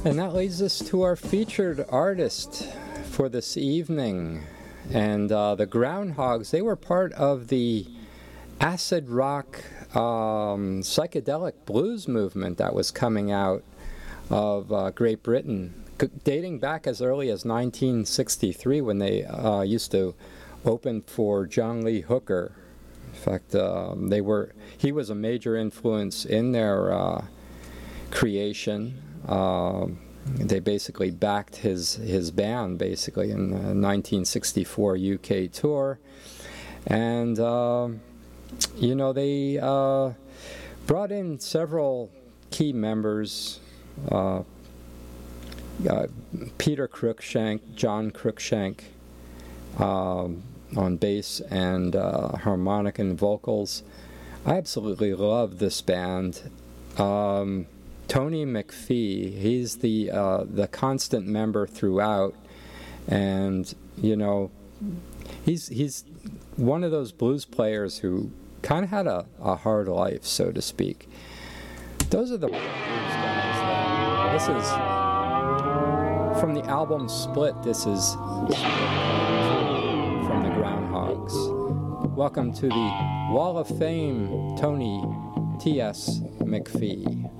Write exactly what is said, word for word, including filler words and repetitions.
And that leads us to our featured artist for this evening. And uh, the Groundhogs, they were part of the acid rock um, psychedelic blues movement that was coming out of uh, Great Britain, c- dating back as early as nineteen sixty-three, when they uh, used to open for John Lee Hooker. In fact, um, they were he was a major influence in their uh, creation. Uh, they basically backed his his band basically in the nineteen sixty-four U K tour, and uh, you know they uh, brought in several key members. Uh, uh, Peter Cruikshank, John Cruikshank um, on bass and uh, harmonic and vocals. I absolutely love this band. Um, Tony McPhee, he's the uh, the constant member throughout, and you know, he's he's one of those blues players who kind of had a, a hard life, so to speak. Those are the blues guys, though. This is from the album Split. This is from the Groundhogs. Welcome to the Wall of Fame, Tony T S McPhee.